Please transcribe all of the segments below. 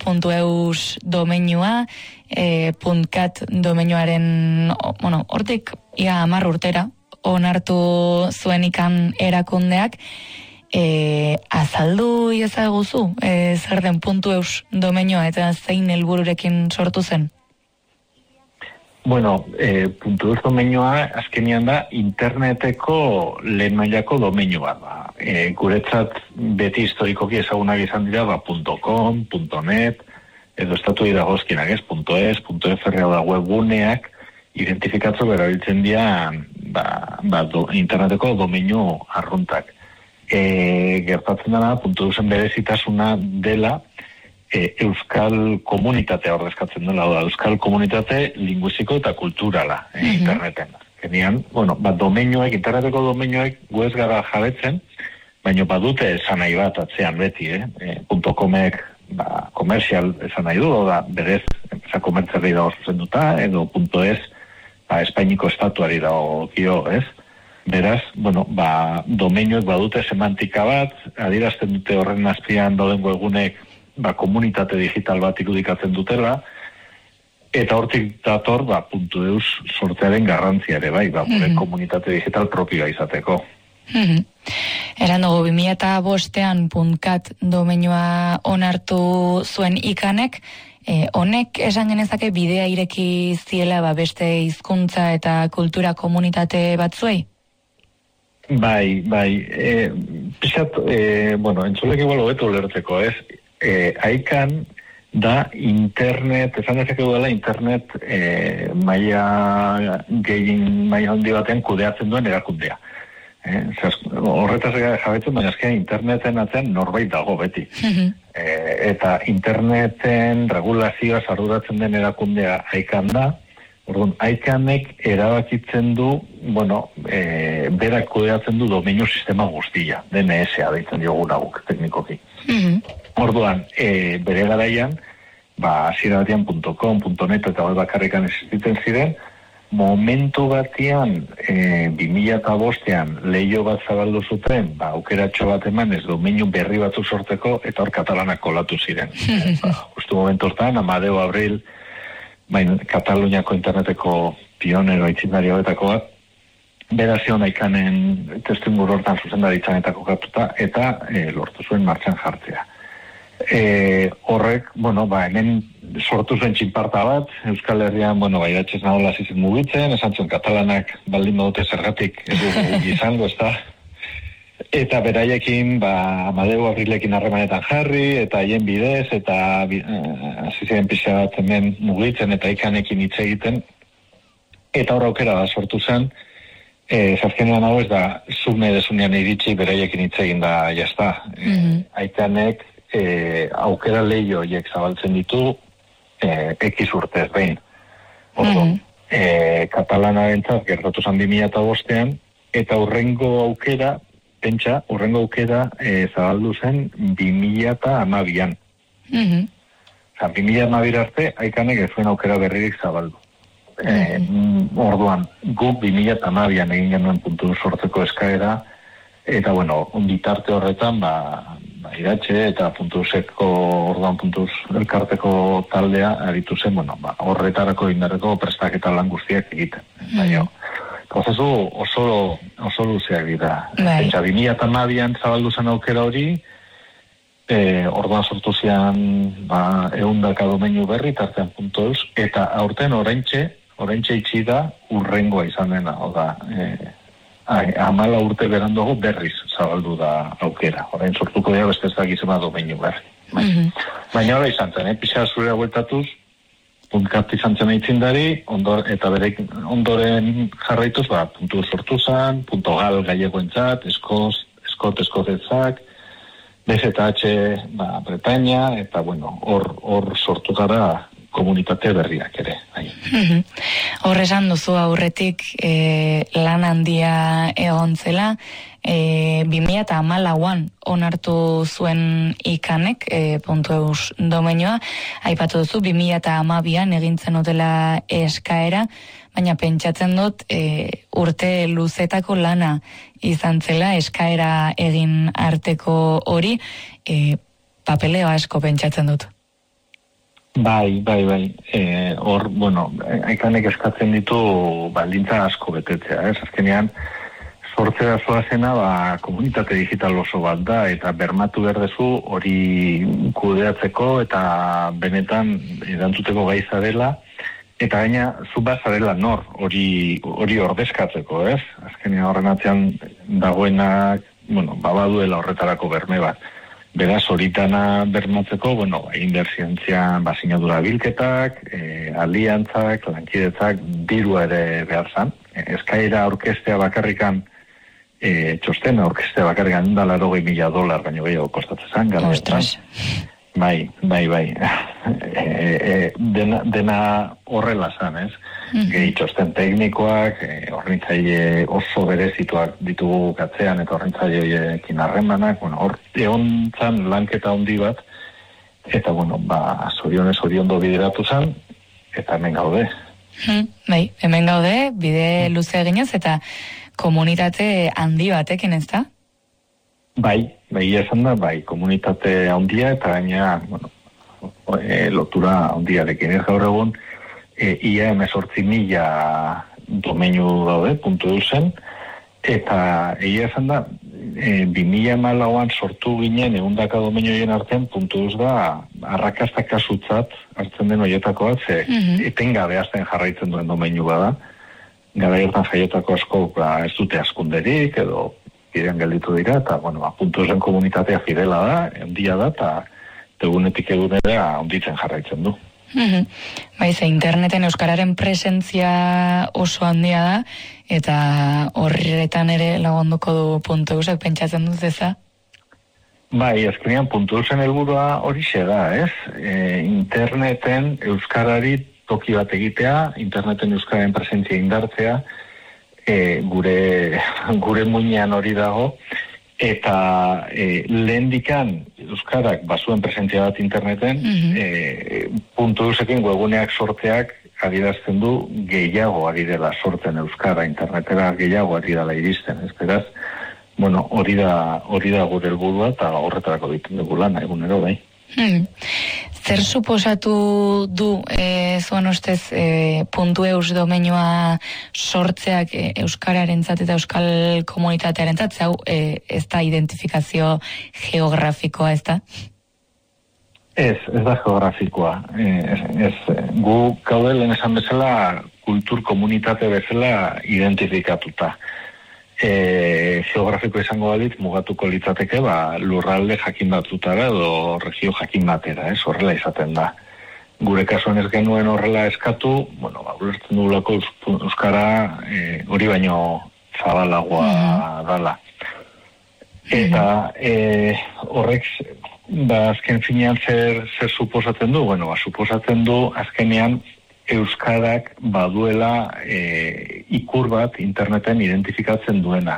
.eus domeinua, .cat domeinuaren, hortik ia 10 urtera onartu zuen ikan erakundeak, azaldu iezaguzu, zer den .eus domeinua eta zein helbururekin sortu zen? Bueno, .eus domeinua azkenean da interneteko lehen mailako domeinu bat. Guretzat beti historikoki ezagunak izan dira .com, .net, edo estatu dagozkienak ez, .es, .fr da webguneak identifikatzeko erabiltzen dira interneteko domeinu arruntak. Gertatzen dena, .eusen berezitasuna dela euskal komunitatea ordezkatzen dela, euskal komunitate linguistiko eta kulturala interneten. Genian, domeinuek, interneteko domeinuek gu ez gara jabetzen, baina badute esan nahi bat atzean beti, .comek komerzial esan nahi du, berez, enpresa komertziali dago zuzenduta, edo .es, Espainiko estatuari dago gio, ez? Beraz, domeinuek badute semantika bat, adierazten dute horren azpian dauden webgunek komunitate digital bat irudikatzen dutela, eta hortik dator .eus sortzearen garrantzia ere, komunitate digital propioa izateko. Eran dugu, 2005an .cat domeinua onartu zuen ikanek, honek esan genezake bidea ireki ziela beste hizkuntza eta kultura komunitate batzuei? Bai, pixat, entzulek igual hobeto ulertzeko, ez? Aikan da internet, esan dezakegu dela internet maila handi batean kudeatzen duen erakundea. Horretaz jabetzen, baina azkenean interneten atzean norbait dago beti. Eta interneten regulazioa arduratzen den erakundea aikan da, orduan, aikanek erabakitzen du, berak kudeatzen du domeinu sistema guztia, DNS-a deitzen diogun guk teknikoki. Orduan, bere garaian, hasiera batean .com, .net eta bakarrikan existitzen ziren, momentu batean, 2005an leiho bat zabaldu zuten, aukeratxo bat eman ez domeinu berri batzuk sortzeko, eta hor katalanak kolatu ziren. Justu momentu hortan, Amadeu Abril, Kataluniako interneteko pionero aitzindari hobetako bat, berazion aikanen testuinguru hortan zuzendaritzanetako katuta, eta lortu zuen martxan jartzea. Horrek, hemen sortu zuen txinparta bat, Euskal Herrian, idatxez nagola zizen mugitzen, esan zuen katalanak baldin badute zergatik edu izango, ez da? Eta beraiekin, Amadeu Abrilekin harremanetan jarri, eta haien bidez, eta ziren pixka bat hemen mugitzen, eta ikanekin hitz egiten, eta hor aukera da sortu zen, zazkenean hau ez da, zune desunean iritsi beraiekin hitz egin da jazta. Aikanek aukera lehio horiek zabaltzen ditu ekiz urtez behin. Katalanarentzat gertatu zen 2005an, eta hurrengo aukera zabaldu zen 2012an. 2012 arte, aikanek ez zuen aukera berririk zabaldu. Orduan, gu 2012an egin genuen sortzeko eskaera, eta bitarte horretan, iratxe eta orduan elkarteko taldea aritu zen, horretarako indarreko prestaketa lan guztiak egiten. Prozesu oso luzeak dira. 2012an zabaldu zen aukera hori, orduan sortu zian 100 domeinu berri, tartean .eus, eta aurten oraintxe itxi da urrengoa izan dena, 14 urte beranduago berriz zabaldu da aukera. Orain sortuko dira beste ez dakizema domeinu berri. Baina hori izan zen, pixa zure bueltatuz, .cat izan zen aitzindari, eta berek ondoren jarraituz, .sortu zen, .gal gallegoentzat, eskotetzak, BZH Bretaña, eta hor sortu gara komunitate berriak ere. Hor esan duzu aurretik lan handia egon zela, 2014an onartu zuen ikanek .eus domeinua, aipatu duzu 2012an egintzen dutela eskaera, baina pentsatzen dut urte luzetako lana izan zela eskaera egin arteko hori, papeleo asko pentsatzen dut. Bai. Hor, aikanek eskatzen ditu baldintza asko betetzea, ez? Azkenean, sortzera zoazena, komunitate digital oso bat da, eta bermatu berdezu hori kudeatzeko eta benetan erantzuteko gai zarela, eta gaina zu bazarela nor hori ordezkatzeko, ez? Azkenean horren atzean dagoenak, baduela horretarako berme bat. Beraz, horitana bermatzeko, inbertsientzian sinadura bilketak, aliantzak, lankidetzak, dirua ere behar zan. Eskaira orkestea bakarrikan, txostena orkestea bakarrikan $180,000 baino gehiago kostatzen zan. Ostras. Bai. Dena horrela zan, ez? Gehi txosten teknikoak, horrintzaile oso berezituak ditugu katzean, eta horrintzaileekin harremanak, hor egon zan lanketa handi bat, eta zoriondo bideratu zan, eta hemen gaude. Bai, hemen gaude, bide luze eginez, eta komunitate handi batekin, ez da? Bai, esan da, komunitate handia, eta gaina, lotura handiarekin ez gaur egun, ia 18.000 domeinu daude, .eusen, eta esan da, 2014an sortu ginen 100 domeinoien artean .eus da arrakasta kasutzat hartzen den horietako bat, etengabe hasten jarraitzen duen domeinu bada, gara hartan jaiotako asko ez dute askunderik, edo bidean gelditu dira, eta, .eusen komunitatea fidela da, handia da, eta egunetik egunera handitzen jarraitzen du. Interneten euskararen presentzia oso handia da, eta horretan ere lagunduko du .eusak pentsatzen dut eza? Azkenean .eusen helburua horixe da, ez? Interneten euskarari toki bat egitea, interneten euskararen presentzia indartzea, gure muinean hori dago, eta lehendikan euskarak bazuen presentzia bat interneten, .eusekin webuneak sorteak adierazten du gehiago ari dela sortzen euskara, internetera gehiago ari dela iristen, ez beraz, hori da gure helburua eta horretarako ditu dugu lana egunero, bai. Zer suposatu du zuen ustez .eus domeinua sortzeak euskararentzat eta euskal komunitatearentzat, hau ez da identifikazio geografikoa, ez da? Ez da geografikoa. Gu gaudelen esan bezala kultur komunitate bezala identifikatuta. Geografiko izango balitz mugatuko litzateke lurralde jakin batzutara edo regio jakin batera, horrela izaten da. Gure kasuan ez genuen horrela eskatu, ulertzen dugulako euskara hori baino zabalagoa dala. Eta horrek azken finean zer suposatzen du? Suposatzen du azkenean euskarak baduela ikur bat interneten identifikatzen duena.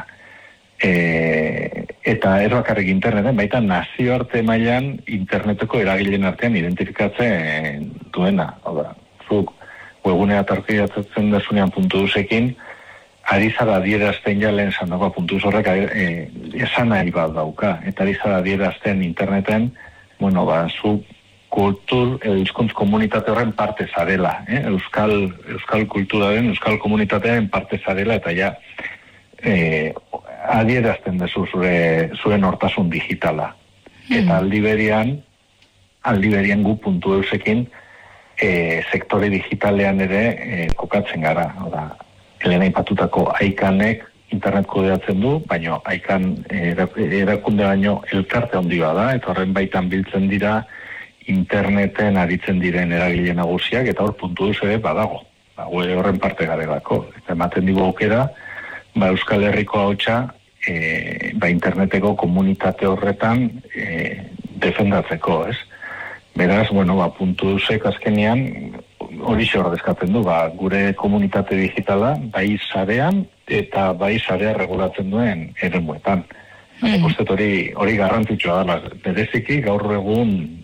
Eta ez bakarrik interneten, baita nazioarte mailan interneteko eragileen artean identifikatzen duena. Zuk webunea tarkidatzen desunean .eusekin, ari zara adierazten lehen zandagoa .eus horrek esan nahi bat dauka. Eta ari zara adierazten interneten, zuk kultur edo hizkuntz komunitate horren parte zarela, euskal kulturaren, euskal komunitatearen parte zarela, eta ja adierazten dezu zuen hortasun digitala. Eta aldiberian gu .eusekin sektore digitalean ere kokatzen gara. Helena ipatutako aikanek internet kodeatzen du, baina aikan erakunde baino elkarte handi da, eta horren baitan biltzen dira interneten aritzen diren eragile nagusiak, eta hor .eus ere badago. Horren parte garelako. Eta ematen digu aukera, Euskal Herriko ahotsa interneteko komunitate horretan defendatzeko, ez? Beraz, .eusek azkenean hori ordezkatzen du, gure komunitate digitala, bai sarean eta bai sarea regulatzen duen eremuetan. Guztet hori garrantzitsua da, bereziki gaur egun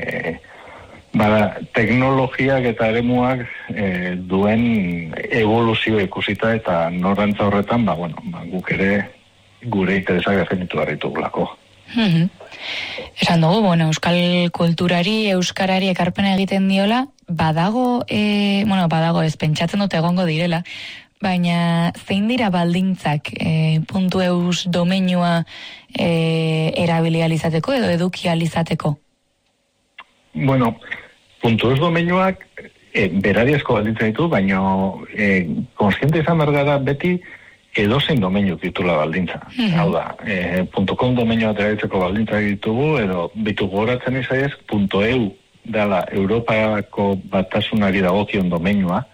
teknologiak eta eremuak duen evoluzio ikusita eta norantza horretan, guk ere gure interesak definitu garritugulako. Esan dugu, bueno, euskal kulturari, euskarari ekarpena egiten diola, badago ez, pentsatzen dute egongo direla, baina zein dira baldintzak .eus domeinua erabili alizateko edo eduki alizateko? Bueno, .eus domeinuak berariazko baldintza ditu, baina konsiente izan behar gara beti edozein domeinu titula baldintza. Hau da, .com domeinua erabiltzeko baldintza ditugu, edo bitu goratzen izaiez, .eu dela Europako batasunari dagokion domeinua,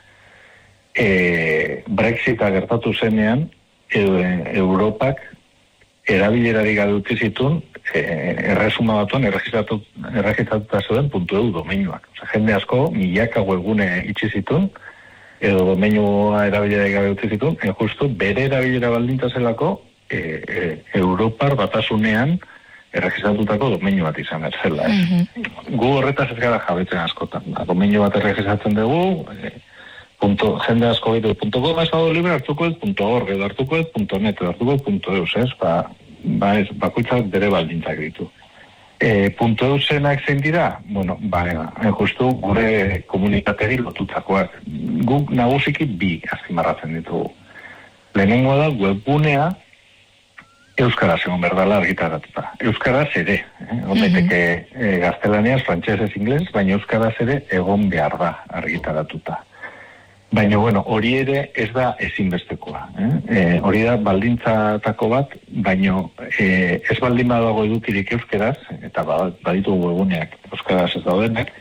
Brexita gertatu zenean, Europak erabilerari gabe utzi zituen erresuma batuan erregistratuta zuen .eu domeinuak. Osa, jende asko, milaka webgune itxi zituen, edo domeinua erabilerari gabe utzi zituen, justu bere erabilera baldintza zelako Europar batasunean erregistratutako domeinu bat izan erzela. Gu horretaz ez gara jabetzen askotan. Domeinu bat erregistratzen dugu, jende asko gaitu .com estado libre hartuko ez .org, edo hartuko ez .net, edo hartuko ez .eus, ez? Bakoitzak bere baldintzak ditu. .eusenak zein dira? Bueno, justu gure komunikateri lotutakoak. Guk nagusiki bi azpimarratzen ditugu. Lehenengo da webgunea euskaraz egon berdala argitaratuta. Euskaraz ere, daiteke gaztelaniaz, frantsesez, inglés, baina euskaraz ere egon behar da argitaratuta. Baina, bueno, hori ere ez da ezinbestekoa. Hori da baldintzatako bat, baina ez baldin badago edukirik euskeraz, eta baditugu eguneak euskaraz ez daudenak,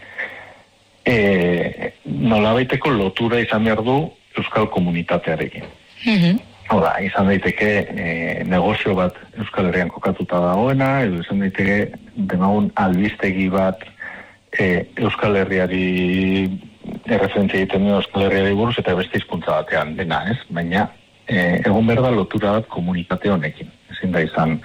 nolabaiteko lotura izan behar du euskal komunitatearekin. Hau da, izan daiteke negozio bat Euskal Herrian kokatuta dagoena, edo izan daiteke demagun albistegi bat Euskal Herriari erreferentzia egiten du Euskal Herriari buruz eta beste hizkuntza batean dena, ez? Baina egon behar da lotura bat komunitate honekin. Ezin da izan,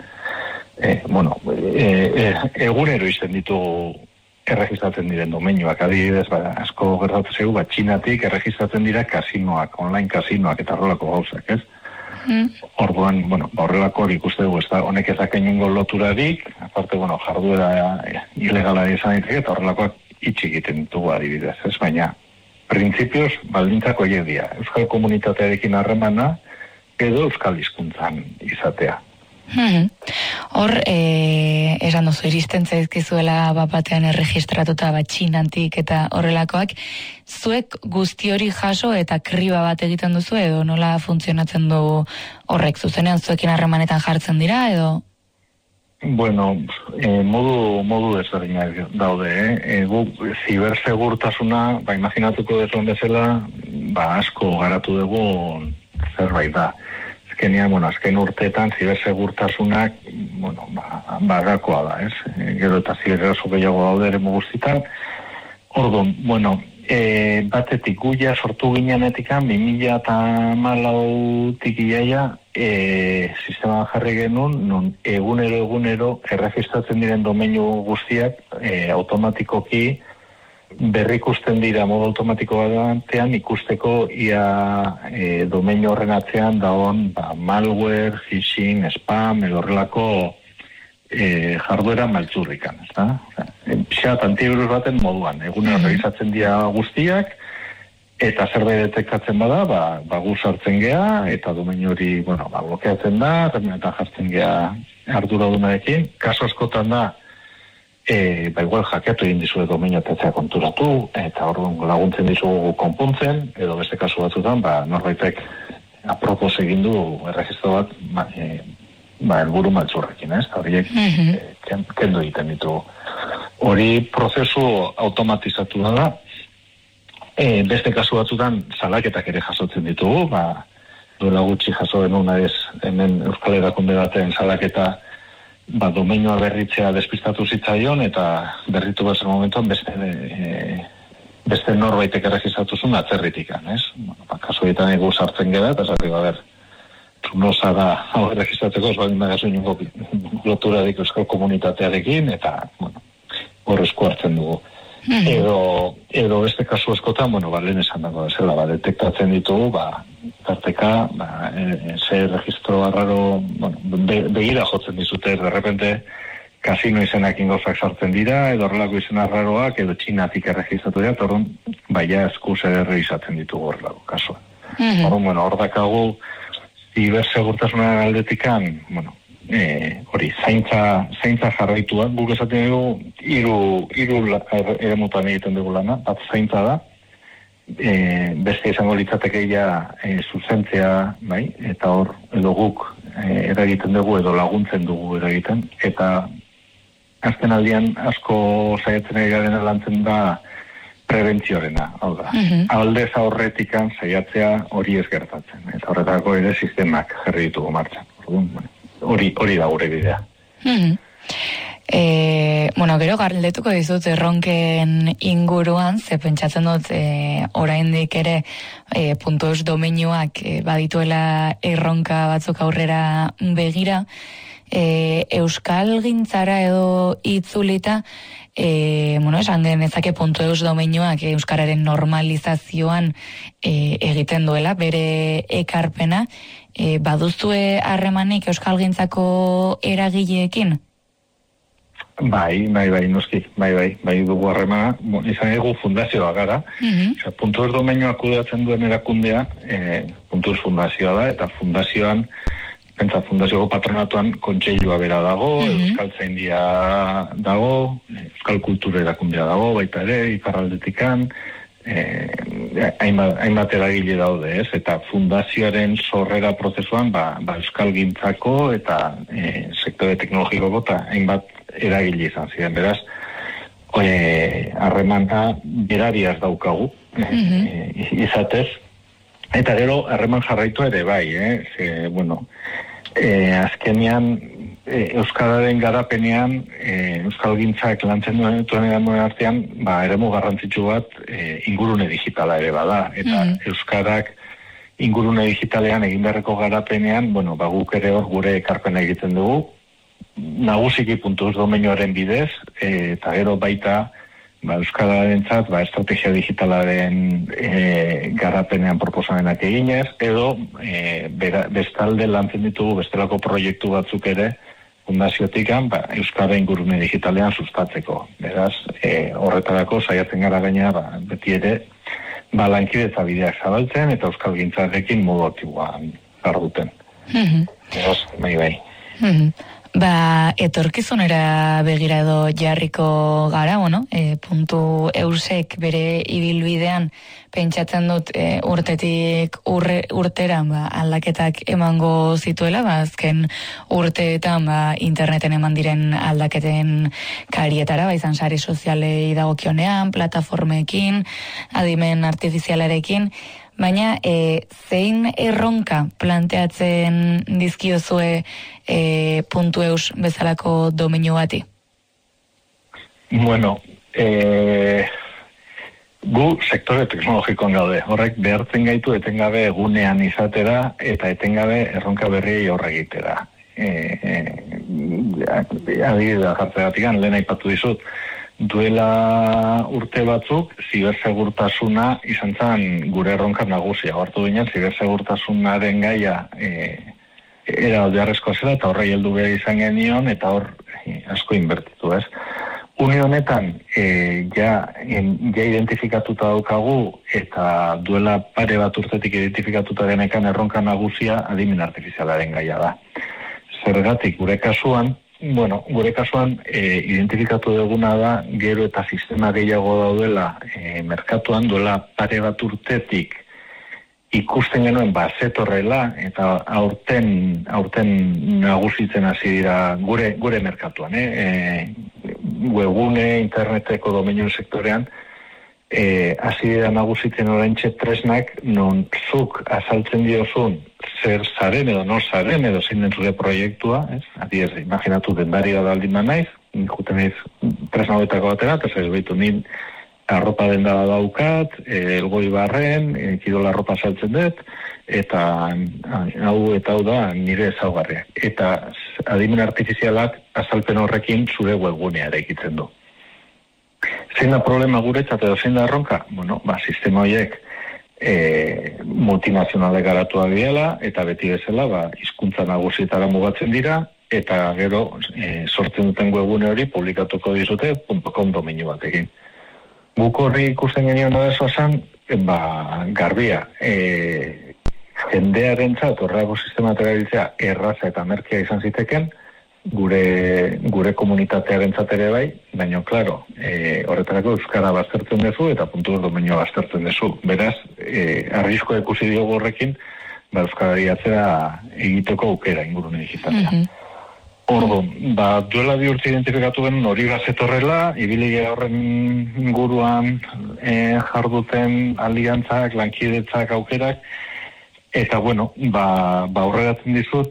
egunero izan ditugu erregistratzen diren domeinuak, adibidez, asko gertatu zegu, Txinatik erregistratzen dira kasinoak, online kasinoak eta horrelako gauzak, ez? Orduan, horrelako ikuste dugu, honek ezak inungo loturarik, aparte, jarduera ilegala izan ditzak, eta horrelakoak itxi egiten ditugu adibidez, ez? Baina, printzipioz, baldintzako horiek dira, euskal komunitatearekin harremana, edo euskal hizkuntzan izatea. Hor, esan duzu, iristen zaizkizuela batean erregistratuta Txinantik eta horrelakoak, zuek guzti hori jaso eta kriba bat egiten duzu edo nola funtzionatzen du horrek, zuzenean zuekin harremanetan jartzen dira edo? Bueno, modu desberdinak daude, zibersegurtasuna, imaginatuko dezuen bezala, asko garatu dugu zerbait da. Azken urteetan zibersegurtasunak, gakoa da, ez? Gero eta zibereraso gehiago daude ere guztietan. Orduan, batetik guia sortu gineanetikan, 2014 iaia, sistema jarri genuen, non egunero erregistratzen diren domeinu guztiak automatikoki berrikusten dira modu automatiko batean ikusteko ia domeinu horren atzean dagoen malware, phishing, spam, edo horrelako jarduera maltzurrikan, ezta? Pixat antivirus baten moduan, egunero registratzen dira guztiak, eta zerbait detektatzen bada, gu sartzen gea, eta domeinu hori, blokeatzen da, eta jartzen gea arduradunarekin, kaso askotan da, igual jakeatu egin dizu domeinu atetzea konturatu, eta orduan laguntzen dizugu konpontzen, edo beste kasu batzutan, norbaitek apropos egin du erregistro bat, helburu maltzurrekin, ez? Horiek kendu egiten ditugu. Hori prozesu automatizatu da, beste kasu batzutan salaketak ere jasotzen ditugu, duela gutxi jaso denun hemen Euskal Erakunde baten salaketa domeinua berritzea despistatu zitzaion eta berritu bezen momentuan beste norbaitek erregistratu zuen atzerritikan, ez? Kasu egiten egu sartzen gara, eta sarri trunosa da hau erregistratzeko, ez badin bagazu inungo loturarik euskal komunitatearekin, eta hor esku hartzen dugu. Edo beste kasu askotan, lehen esan dago zela, detektatzen ditugu, tarteka, ze registro arraro, begira jotzen dizute, de repente, kasino izenakin gauzak sartzen dira, edo horrelako izen arraroak, edo txinatik erregistratu dira, eta orduan, baina eskuz ederre izaten ditugu horrelako kasua. Orduan, hor dakagu, zibersegurtasunaren aldetikan, hori, zaintza jarraitua, guk esaten dugu, hiru eremutan egiten dugu lana, bat zaintza da, beste izango litzateke zuzentzea, bai, eta hor, edo guk eragiten dugu, edo laguntzen dugu eragiten, eta azken aldian asko saiatzen egaren lantzen da prebentziorena, hau da. Aldez aurretikan saiatzea hori ez gertatzen, eta horretako ere sistemak jarri ditugu martxan. Hori da gure bidea. Gero galdetuko dizut erronken inguruan, ze pentsatzen dut oraindik ere .eus domeinuak badituela erronka batzuk aurrera begira, euskal gintzara edo itzulita, esan genezake .eus domeinuak euskararen normalizazioan egiten duela, bere ekarpena, baduzue harremanik euskal gintzako eragileekin? Bai, noski, bai dugu harremana, izan egu fundazioa gara, .eus domeinua kudeatzen duen erakundea, .eus fundazioa da, eta fundazioko patronatuan kontseilua bera dago, Euskaltzaindia dago, Euskal Kultura erakundea dago, baita ere, iparraldetikan, hainbat eragile daude, ez? Eta fundazioaren sorrera prozesuan, Euskal Gintzako eta sektore teknologikoko eta hainbat eragile izan ziren, beraz, harremana berariaz daukagu, izatez, eta gero harreman jarraitu ere bai, azkenean euskararen garapenean euskal gintzak lantzen duen artean, eremu garrantzitsu bat ingurune digitala ere bada, eta euskarak ingurune digitalean egindarreko garapenean, guk ere hor gure ekarpena egiten dugu, nagusiki .eus domeinuaren bidez, eta gero baita euskararentzat estrategia digitalaren garapenean proposamenak eginez, edo bestalde lantzen ditugu bestelako proiektu batzuk ere fundaziotikan euskara ingurune digitalean sustatzeko. Beraz, horretarako saiatzen gara gaina beti ere lankidetza bideak zabaltzen eta euskal gintzarekin modu aktiboan jarduten. Beraz, bai. Etorkizunera begira edo jarriko gara, .eusek bere ibilbidean pentsatzen dut urtetik urtera aldaketak emango zituela, azken urteetan interneten eman diren aldaketen karietara, izan sare sozialei dagokionean, plataformekin, adimen artifizialarekin, baina zein erronka planteatzen dizkiozue .eus bezalako domeinu bati? Gu sektore teknologikoan gaude, horrek behartzen gaitu etengabe egunean izatera eta etengabe erronka berriei horre egitera. Adibidea jartzegatik, lehen aipatu dizut, duela urte batzuk, zibersegurtasuna izan zen gure erronka nagusia. Hartu ginen, zibersegurtasunaren gaia era aldearrezkoa zela, eta horrei heldu behar izan genion, eta hor asko inbertitu, ez? Une honetan, ja identifikatuta daukagu, eta duela pare bat urtetik identifikatuta denekan erronka nagusia adimen artifizialaren gaia da. Zergatik, gure kasuan, identifikatu duguna da, gero eta sistema gehiago daudela merkatuan, duela pare bat urtetik ikusten genuen zetorrela, eta aurten nagusitzen hasi dira gure merkatuan, webgune, interneteko domeinu sektorean, hasi dira nagusitzen oraintxe tresnak, non zuk azaltzen diozun zer zaren edo nor zaren edo zein den zure proiektua, adiez, imaginatu dendaria da aldin naiz, juten naiz tresna hauetako batera, eta zer behitu nin arropa denda daukat, elgoi barren, kidola arropa saltzen dut, eta hau da nire ezaugarriak. Eta adimen artifizialak azalpen horrekin zure webgunea eraikitzen du. Zein da problema guretzat edo zein da erronka? Sistema horiek multinazionale garatuak diela, eta beti bezala hizkuntza nagusietara mugatzen dira, eta gero sortzen duten webgune hori publikatuko dizute .com domeinu batekin. Guk horri ikusten genioen odezoa zen, garbia, jendearentzat horrelako sistema erabiltzea erraza eta merkea izan ziteken, gure komunitatearentzat ere bai, baina, klaro, horretarako euskara baztertzen duzu eta .com domenioa baztertzen duzu. Beraz, arriskoa ikusi diogu horrekin, euskarari atzera egiteko aukera ingurune digitatea. Orduan, duela 2 urte identifikatu genuen hori gazetorrela, ibilia horren inguruan jarduten aliantzak, lankidetzak, aukerak, eta bueno, aurreratzen dizut,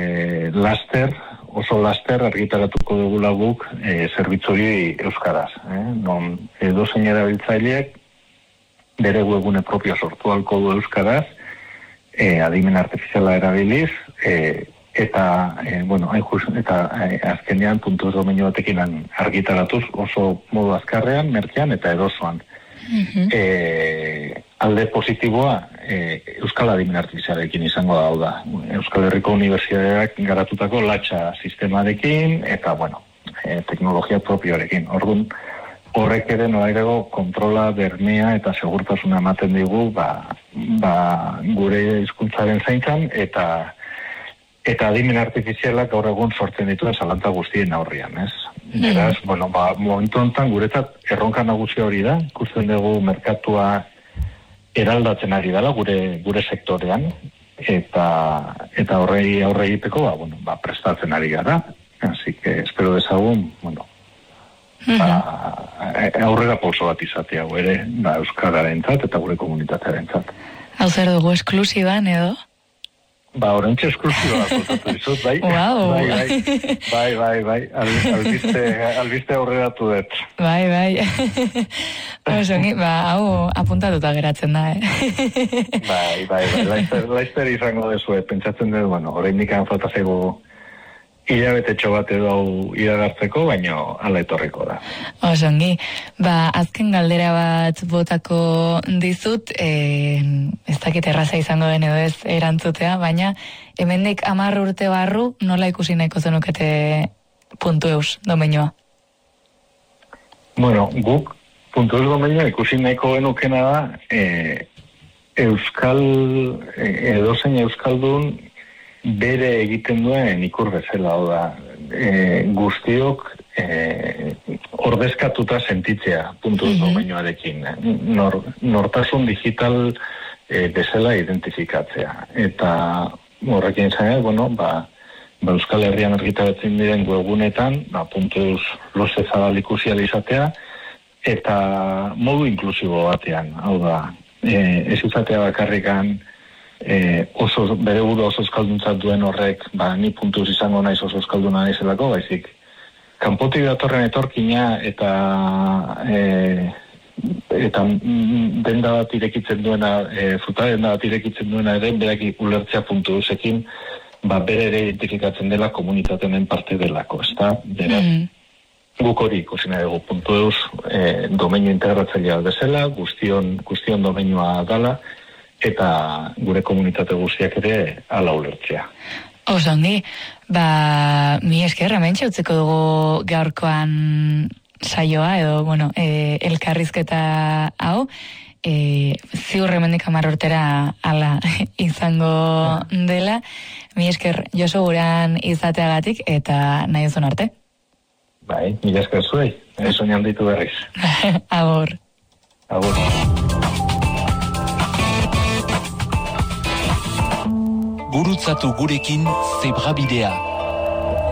oso laster argitaratuko dugula guk zerbitzu hori euskaraz. Non edozein erabiltzaileek bere webgune propio sortu halko du euskaraz, adimen artifiziala erabiliz, eta azkenean .com domeinu batekin argitaratuz oso modu azkarrean, merkean eta erosoan. Alde positiboa Euskal Adimen Artifizialekin izango da. Euskal Herriko Unibertsitateak garatutako latxa sistemarekin eta, teknologia propioarekin. Orduan, horrek ere nolairego kontrola, bermea eta segurtasuna ematen digu gure hizkuntzaren zaintzan eta adimen artifizialak gaur egun sortzen dituen zalantza guztien aurrian, ez? Beraz, momentu honetan guretzat erronka nagusia hori da, ikusten dugu merkatua eraldatzen ari dela gure sektorean, eta horrei aurre egiteko, prestatzen ari gara. Así que espero dezagun, aurrera pauso bat izatea, ere, euskararentzat eta gure komunitatearentzat. Hau zer dugu esklusiban, edo? Horrentxe esklusiba kontatu dizut, bai? Bai. Albiste aurreratu dut. Bai. Hau apuntatuta geratzen da, Bai. Laizter izango dezue, pentsatzen dut, oraindik falta zaigu hilabetetxo bat edo hau iragartzeko, baina hala etorriko da. Osongi, azken galdera bat botako dizut, ez dakit erraza izango den edo ez erantzutea, baina hemendik 10 urte barru nola ikusi nahiko zenukete .eus domeinua? Guk .eus domeinua ikusi nahiko genukena da edozein euskaldun bere egiten duen ikur bezala, guztiok ordezkatuta sentitzea domeinuarekin, nortasun digital bezala identifikatzea. Eta horrekin izan, Euskal Herrian argitaratzen diren webgunetan, .eus loze zabal ikusiala izatea, eta modu inklusibo batean, ez izatea bakarrikan bere buru oso euskalduntzat duen horrek, ni .eus izango naiz oso euskalduna naizelako, baizik kanpotik datorren etorkina eta denda bat irekitzen duena, fruta denda bat irekitzen duena ere, berak ulertzea .eusekin, bere ere identifikatzen dela komunitateen parte delako, ezta? Beraz, guk hori ikusi nahi dugu .eus domeinu integratzailea bezala, guztion domeinua dala, eta gure komunitate guztiak ere hala ulertzea. Osondi, mi esker, hementxe utziko dugu gaurkoan saioa, edo, elkarrizketa hau, ziur hemendik 10 urtera hala izango dela. Mi esker, Josu gurean izateagatik, eta nahi duzun arte. Bai, mi esker zuei, soñan ditu berriz. Agur. Gurutzatu gurekin Zebrabidea.